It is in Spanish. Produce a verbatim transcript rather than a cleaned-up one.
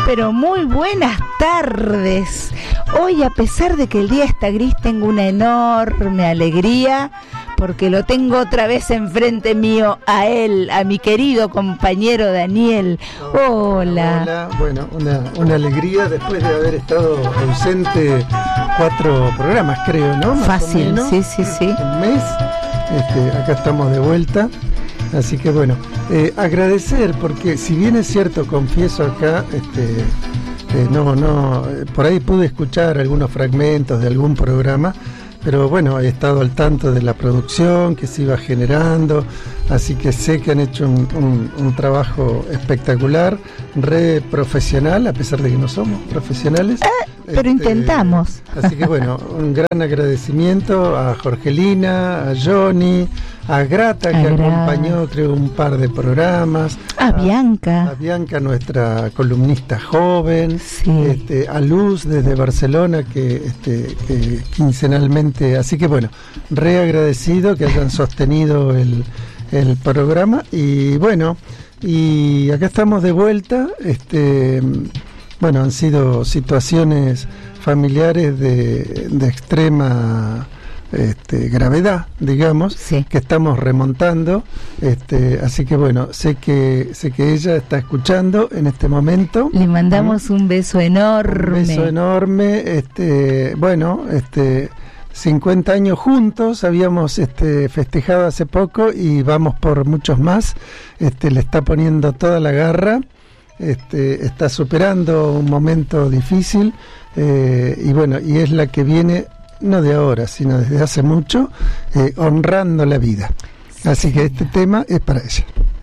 pero muy buenas tardes. Hoy, a pesar de que el día está gris, tengo una enorme alegría porque lo tengo otra vez enfrente mío a él, a mi querido compañero Daniel. Hola. Hola, bueno, una, una alegría después de haber estado ausente cuatro programas, creo, ¿no? Más Fácil, o menos, sí, sí, sí. Un mes, este, acá estamos de vuelta. Así que bueno, eh, agradecer, porque si bien es cierto, confieso acá, este, eh, no, no, por ahí pude escuchar algunos fragmentos de algún programa, pero bueno, he estado al tanto de la producción que se iba generando, así que sé que han hecho un, un, un trabajo espectacular, re profesional, a pesar de que no somos profesionales. Eh, pero este, intentamos. Así que bueno, un gran agradecimiento a Jorgelina, a Johnny, a Grata, que Agra. acompañó creo un par de programas, a, a Bianca, a Bianca, nuestra columnista joven, sí. este, a Luz desde Barcelona, que, este, que quincenalmente, así que bueno, re agradecido que hayan sostenido el, el programa. Y bueno, y acá estamos de vuelta. Este, bueno, han sido situaciones familiares de, de extrema Este, gravedad, digamos, sí. que estamos remontando, este, así que bueno, sé que sé que ella está escuchando en este momento. Le mandamos ¿Mm? un beso enorme. Un beso enorme, este, bueno, este, cincuenta años juntos, habíamos este, festejado hace poco y vamos por muchos más. Este, le está poniendo toda la garra, este, está superando un momento difícil, eh, y bueno, y es la que viene no de ahora, sino desde hace mucho, eh, honrando la vida. Así que este tema es para ella.